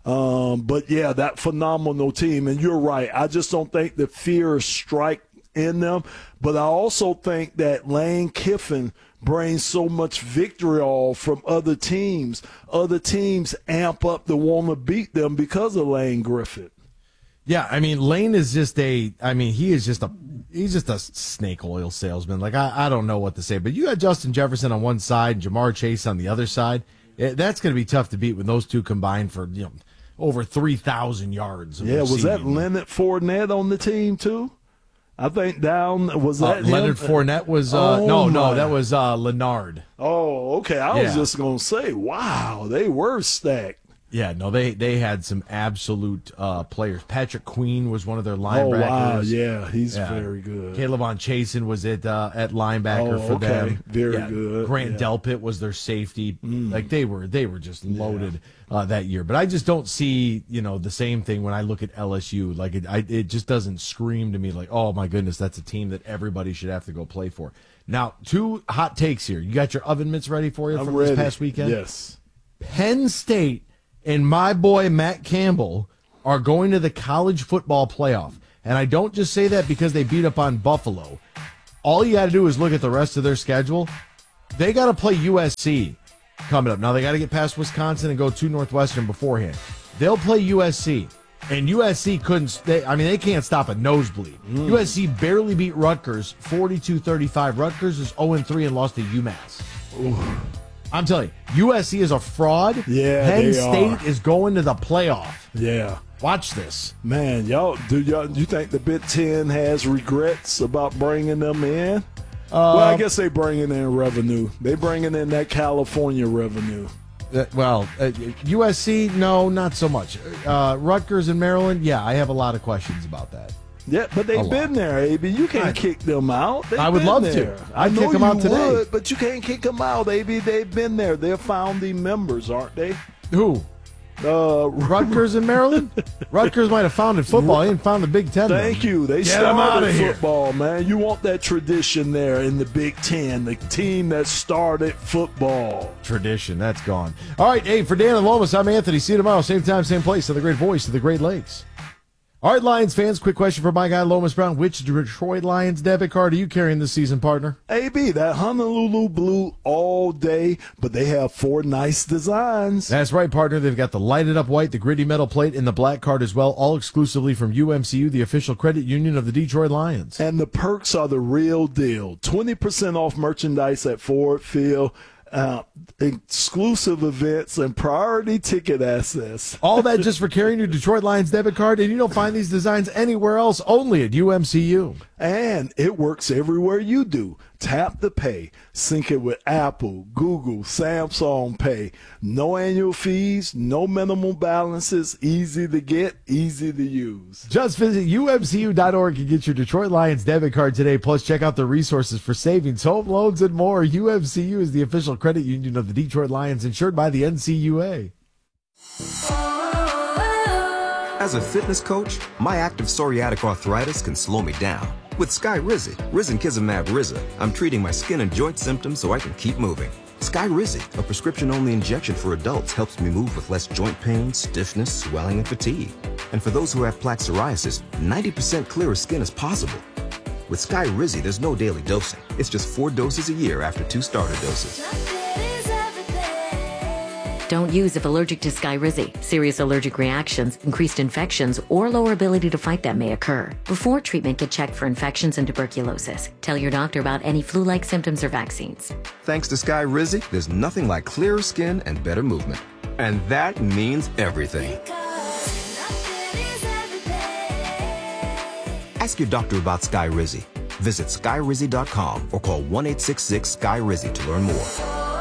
But, yeah, that phenomenal team. And you're right. I just don't think the fear strike in them. But I also think that Lane Kiffin brings so much vitriol from other teams. Other teams amp up to want to beat them because of Lane Griffin. Yeah, I mean, Lane is just he's just a snake oil salesman. Like, I don't know what to say. But you got Justin Jefferson on one side and Jamar Chase on the other side. That's going to be tough to beat when those two combined for, over 3,000 yards. Yeah, was that Leonard Fournette on the team too? I think was that Leonard him? Fournette was no, that was Leonard. Oh, okay. I was just gonna say, wow, they were stacked. Yeah, no, they had some absolute players. Patrick Queen was one of their linebackers. Oh, wow, yeah, he's very good. Caleb on Chasen was at linebacker for them. Very good. Grant Delpit was their safety. Like they were just loaded that year. But I just don't see, the same thing when I look at LSU. Like it just doesn't scream to me like, oh my goodness, that's a team that everybody should have to go play for. Now, 2 hot takes here. You got your oven mitts ready for you from this past weekend? Yes. Penn State and my boy Matt Campbell are going to the college football playoff. And I don't just say that because they beat up on Buffalo. All you got to do is look at the rest of their schedule. They got to play USC coming up. Now, they got to get past Wisconsin and go to Northwestern beforehand. They'll play USC. And USC they can't stop a nosebleed. USC barely beat Rutgers 42-35. Rutgers is 0-3 and lost to UMass. Ooh. I'm telling you, USC is a fraud. Yeah, Penn State is going to the playoff. Yeah. Watch this. Man, you think the Big Ten has regrets about bringing them in? Well, I guess they bringing in revenue. They bringing in that California revenue. USC, no, not so much. Rutgers and Maryland, yeah, I have a lot of questions about that. Yeah, but they've been there, AB. You can't kick them out. I would love to. I'd kick them out today. Would, but you can't kick them out, AB. They've been there. They're founding members, aren't they? Who? Rutgers and Maryland? Rutgers might have founded football. They didn't found the Big Ten. Thank you. They started football, man. You want that tradition there in the Big Ten, the team that started football. Tradition, that's gone. All right, hey, for Dan and Lomas, I'm Anthony. See you tomorrow, same time, same place, on the great voice of the Great Lakes. All right, Lions fans, quick question for my guy, Lomas Brown. Which Detroit Lions debit card are you carrying this season, partner? AB, that Honolulu blue all day, but they have 4 nice designs. That's right, partner. They've got the lighted up white, the gritty metal plate, and the black card as well, all exclusively from UMCU, the official credit union of the Detroit Lions. And the perks are the real deal. 20% off merchandise at Ford Field. Exclusive events and priority ticket access. All that just for carrying your Detroit Lions debit card, and you don't find these designs anywhere else, only at UMCU. And it works everywhere you do. Tap to pay. Sync it with Apple, Google, Samsung Pay. No annual fees, no minimum balances. Easy to get, easy to use. Just visit UMCU.org and get your Detroit Lions debit card today. Plus, check out the resources for savings, home loans, and more. UMCU is the official credit union of the Detroit Lions, insured by the NCUA. As a fitness coach, my active psoriatic arthritis can slow me down. With Skyrizi, Risankizumab Riza, I'm treating my skin and joint symptoms so I can keep moving. Skyrizi, a prescription-only injection for adults, helps me move with less joint pain, stiffness, swelling, and fatigue. And for those who have plaque psoriasis, 90% clearer skin is possible. With Skyrizi, there's no daily dosing. It's just 4 doses a year after 2 starter doses. Don't use if allergic to Skyrizi. Serious allergic reactions, increased infections, or lower ability to fight them may occur. Before treatment, get checked for infections and tuberculosis. Tell your doctor about any flu-like symptoms or vaccines. Thanks to Skyrizi, there's nothing like clearer skin and better movement. And that means everything. Ask your doctor about Skyrizi. Visit Skyrizi.com or call 1-866-SKY-RIZI to learn more.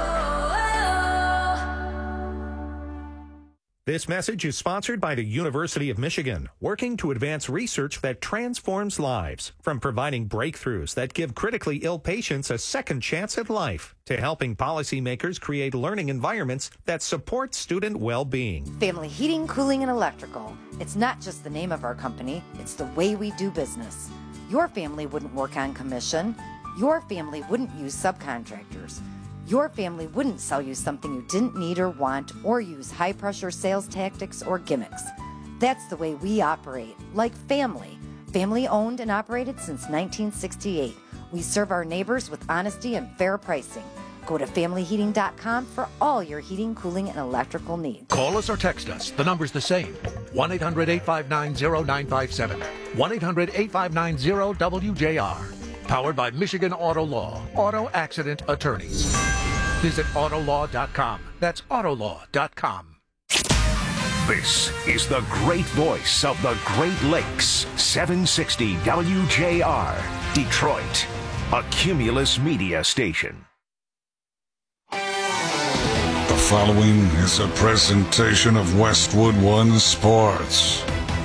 This message is sponsored by the University of Michigan, working to advance research that transforms lives, from providing breakthroughs that give critically ill patients a second chance at life, to helping policymakers create learning environments that support student well-being. Family Heating, Cooling, and Electrical. It's not just the name of our company, it's the way we do business. Your family wouldn't work on commission. Your family wouldn't use subcontractors. Your family wouldn't sell you something you didn't need or want, or use high-pressure sales tactics or gimmicks. That's the way we operate, like family. Family-owned and operated since 1968. We serve our neighbors with honesty and fair pricing. Go to familyheating.com for all your heating, cooling, and electrical needs. Call us or text us. The number's the same. 1-800-859-0957. 1-800-859-0WJR. Powered by Michigan Auto Law. Auto Accident Attorneys. Visit Autolaw.com. That's Autolaw.com. This is the great voice of the Great Lakes. 760 WJR. Detroit. A Cumulus Media station. The following is a presentation of Westwood One Sports.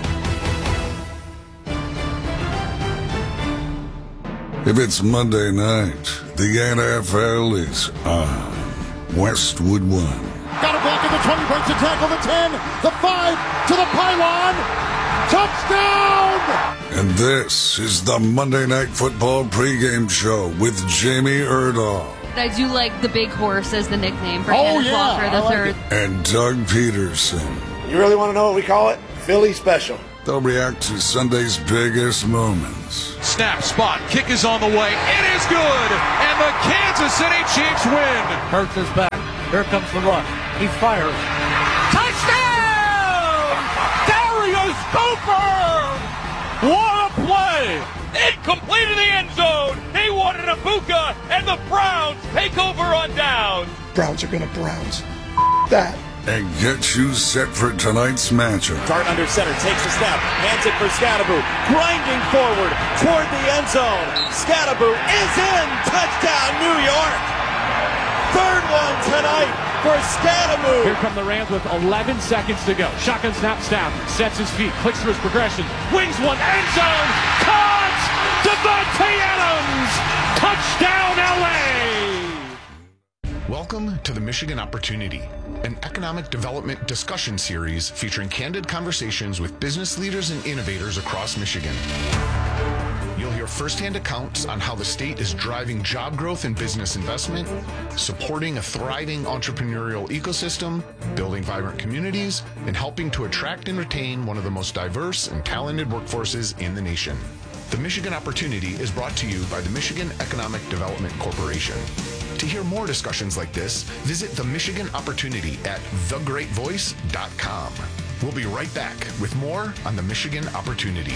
If it's Monday night, the NFL is on Westwood One. Got a block at the 20, breaks the tackle, the 10, the 5, to the pylon. Touchdown! And this is the Monday Night Football pregame show with Jamie Erdahl. I do like the Big Horse as the nickname for Kenneth Walker III. And Doug Peterson. You really want to know what we call it? Philly Special. They'll react to Sunday's biggest moments. Snap, spot, kick is on the way. It is good, and the Kansas City Chiefs win. Hurts is back. Here comes the run. He fires. Touchdown! Darius Cooper! What a play! Incomplete in the end zone. He wanted a Ibuka, and the Browns take over on downs. Browns are going to Browns. That. And get you set for tonight's matchup. Dart under center, takes a snap, hands it for Scadaboo, grinding forward toward the end zone. Scadaboo is in, touchdown New York. Third one tonight for Scadaboo. Here come the Rams with 11 seconds to go. Shotgun snap, sets his feet, clicks for his progression, wings one, end zone, caught! Devontae Adams, touchdown LA! Welcome to the Michigan Opportunity, an economic development discussion series featuring candid conversations with business leaders and innovators across Michigan. You'll hear firsthand accounts on how the state is driving job growth and business investment, supporting a thriving entrepreneurial ecosystem, building vibrant communities, and helping to attract and retain one of the most diverse and talented workforces in the nation. The Michigan Opportunity is brought to you by the Michigan Economic Development Corporation. To hear more discussions like this, visit the Michigan Opportunity at thegreatvoice.com. We'll be right back with more on the Michigan Opportunity.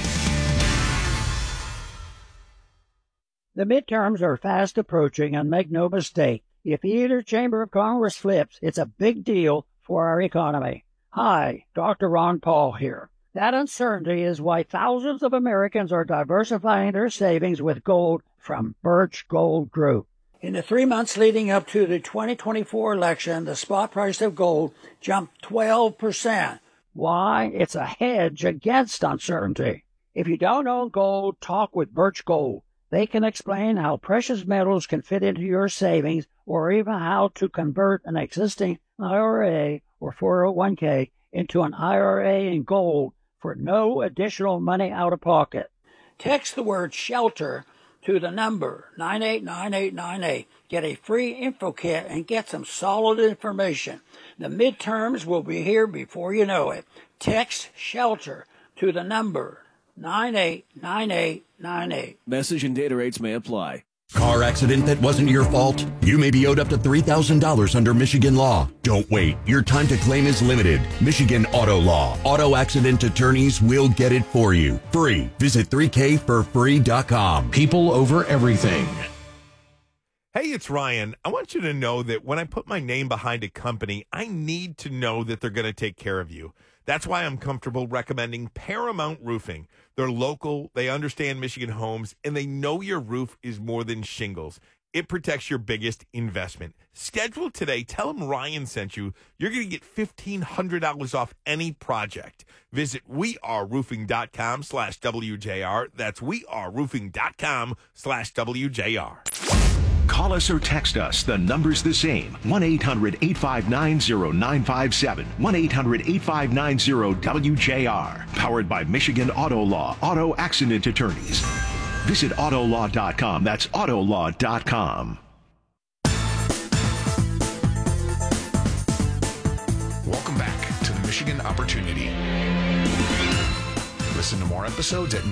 The midterms are fast approaching, and make no mistake, if either chamber of Congress flips, it's a big deal for our economy. Hi, Dr. Ron Paul here. That uncertainty is why thousands of Americans are diversifying their savings with gold from Birch Gold Group. In the 3 months leading up to the 2024 election, the spot price of gold jumped 12%. Why? It's a hedge against uncertainty. If you don't own gold, talk with Birch Gold. They can explain how precious metals can fit into your savings, or even how to convert an existing IRA or 401k into an IRA in gold for no additional money out of pocket. Text the word SHELTER to the number 989898. Get a free info kit and get some solid information. The midterms will be here before you know it. Text SHELTER to the number 989898. Message and data rates may apply. Car accident that wasn't your fault? You may be owed up to $3,000 under Michigan law. Don't wait. Your time to claim is limited. Michigan Auto Law. Auto accident attorneys will get it for you. Free. Visit 3kforfree.com. People over everything. Hey, it's Ryan. I want you to know that when I put my name behind a company, I need to know that they're going to take care of you. That's why I'm comfortable recommending Paramount Roofing. They're local, they understand Michigan homes, and they know your roof is more than shingles. It protects your biggest investment. Schedule today. Tell them Ryan sent you. You're going to get $1,500 off any project. Visit weareroofing.com/WJR. That's weareroofing.com/WJR. Call us or text us. The number's the same. 1-800-859-0957. 1-800-859-0WJR. Powered by Michigan Auto Law. Auto accident attorneys. Visit autolaw.com. That's autolaw.com. Welcome back to the Michigan Opportunity. Listen to more episodes at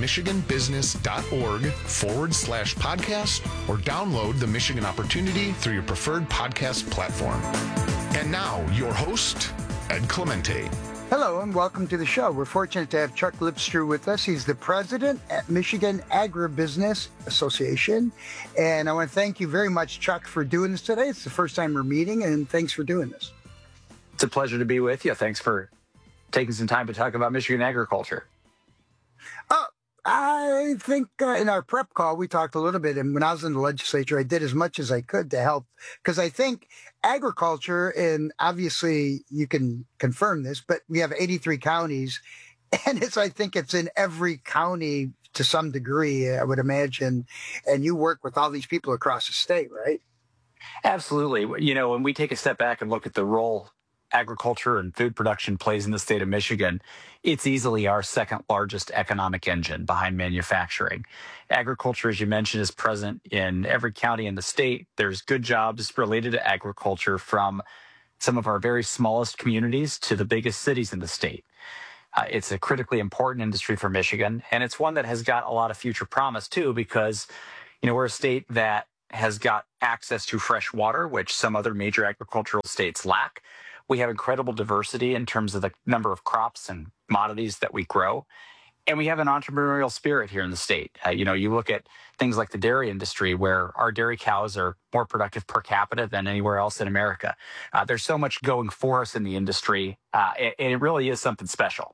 michiganbusiness.org/podcast or download the Michigan Opportunity through your preferred podcast platform. And now, your host, Ed Clemente. Hello and welcome to the show. We're fortunate to have Chuck Lipstrew with us. He's the president at Michigan Agribusiness Association. And I want to thank you very much, Chuck, for doing this today. It's the first time we're meeting, and thanks for doing this. It's a pleasure to be with you. Thanks for taking some time to talk about Michigan agriculture. I think in our prep call, we talked a little bit. And when I was in the legislature, I did as much as I could to help, because I think agriculture, and obviously you can confirm this, but we have 83 counties, and I think it's in every county to some degree, I would imagine. And you work with all these people across the state, right? Absolutely. When we take a step back and look at the role agriculture and food production plays in the state of Michigan, it's easily our second largest economic engine behind manufacturing. Agriculture, as you mentioned, is present in every county in the state. There's good jobs related to agriculture from some of our very smallest communities to the biggest cities in the state. It's a critically important industry for Michigan, and it's one that has got a lot of future promise too, because we're a state that has got access to fresh water, which some other major agricultural states lack. We have incredible diversity in terms of the number of crops and commodities that we grow. And we have an entrepreneurial spirit here in the state. You look at things like the dairy industry, where our dairy cows are more productive per capita than anywhere else in America. There's so much going for us in the industry, and it really is something special.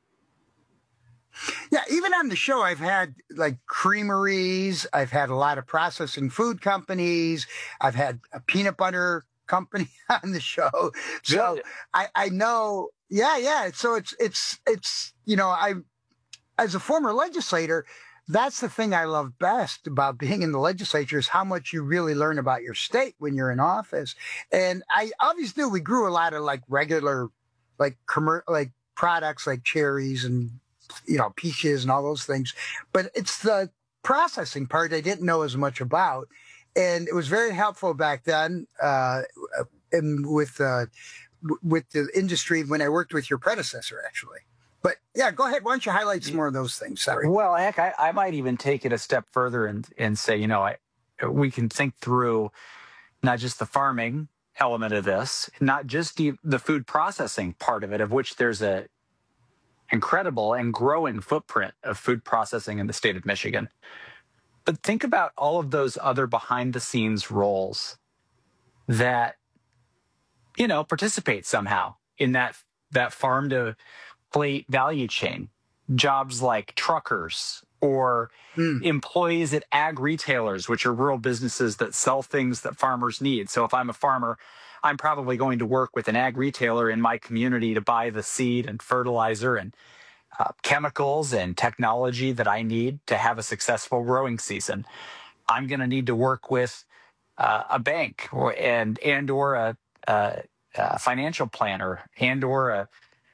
Yeah, even on the show, I've had like creameries. I've had a lot of processing food companies. I've had a peanut butter company on the show. So I know, yeah. So it's I, as a former legislator, that's the thing I love best about being in the legislature, is how much you really learn about your state when you're in office. And I obviously we grew a lot of like regular, like products like cherries and peaches and all those things, but it's the processing part I didn't know as much about. And it was very helpful back then and with the industry when I worked with your predecessor, actually. But yeah, go ahead. Why don't you highlight some more of those things? Sorry. Well, heck, I might even take it a step further and say, we can think through not just the farming element of this, not just the food processing part of it, of which there's a incredible and growing footprint of food processing in the state of Michigan. But think about all of those other behind the scenes roles that, participate somehow in that farm to plate value chain. Jobs like truckers or employees at ag retailers, which are rural businesses that sell things that farmers need. So if I'm a farmer, I'm probably going to work with an ag retailer in my community to buy the seed and fertilizer and chemicals and technology that I need to have a successful growing season. I'm going to need to work with a bank or a financial planner or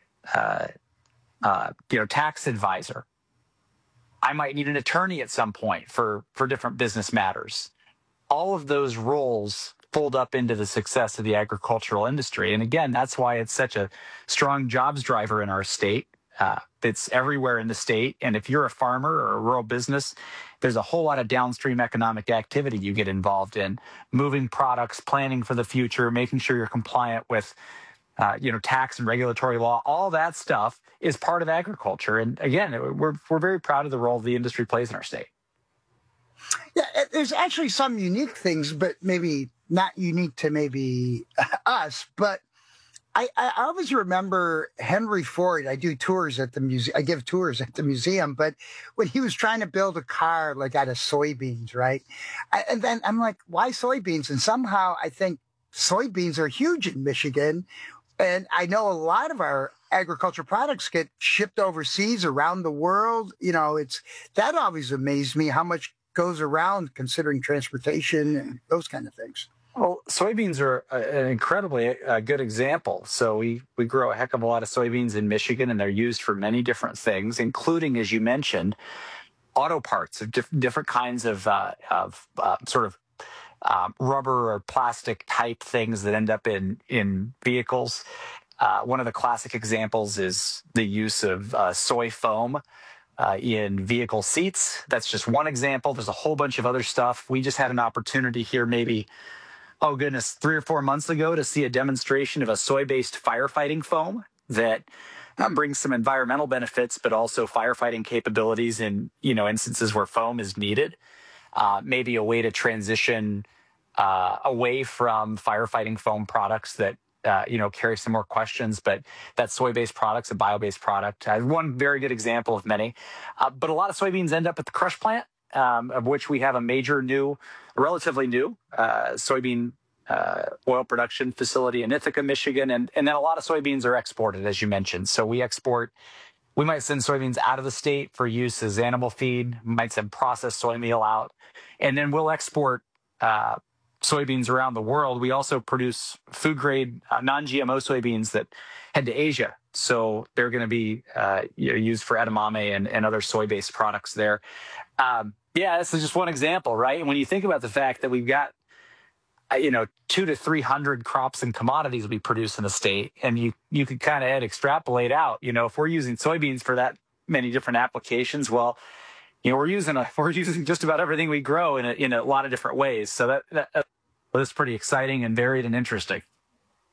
a tax advisor. I might need an attorney at some point for different business matters. All of those roles fold up into the success of the agricultural industry. And again, that's why it's such a strong jobs driver in our state. It's everywhere in the state. And if you're a farmer or a rural business, there's a whole lot of downstream economic activity you get involved in, moving products, planning for the future, making sure you're compliant with tax and regulatory law. All that stuff is part of agriculture. And again, we're very proud of the role the industry plays in our state. Yeah, there's actually some unique things, but maybe not unique to maybe us. But I always remember Henry Ford. I do tours at the museum. I give tours at the museum. But when he was trying to build a car like out of soybeans, right? And then I'm like, why soybeans? And somehow I think soybeans are huge in Michigan. And I know a lot of our agriculture products get shipped overseas around the world. That always amazed me, how much goes around considering transportation and those kind of things. Well, soybeans are an incredibly good example. So we grow a heck of a lot of soybeans in Michigan, and they're used for many different things, including, as you mentioned, auto parts of different kinds of rubber or plastic type things that end up in vehicles. One of the classic examples is the use of soy foam in vehicle seats. That's just one example. There's a whole bunch of other stuff. We just had an opportunity here maybe, 3 or 4 months ago to see a demonstration of a soy-based firefighting foam that brings some environmental benefits, but also firefighting capabilities in, instances where foam is needed. Maybe a way to transition away from firefighting foam products that carry some more questions, but that soy-based product's a bio-based product. One very good example of many. But a lot of soybeans end up at the crush plant, of which we have a major relatively new soybean oil production facility in Ithaca, Michigan. And then a lot of soybeans are exported, as you mentioned. So we might send soybeans out of the state for use as animal feed. We might send processed soy meal out. And then we'll export soybeans around the world. We also produce food-grade non-GMO soybeans that head to Asia. So they're going to be used for edamame and other soy-based products there. This is just one example, right? And when you think about the fact that we've got 200 to 300 crops and commodities we produce in the state, and you could kind of extrapolate out, if we're using soybeans for that many different applications, well, we're using just about everything we grow in a lot of different ways. So that's pretty exciting and varied and interesting.